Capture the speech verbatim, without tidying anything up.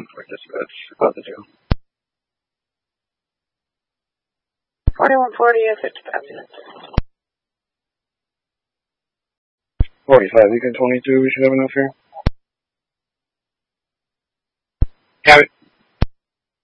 for dispatch about the jail. forty-one forty at fifty-five minutes. forty-five, Beacon twenty-two, we should have enough here. Have it.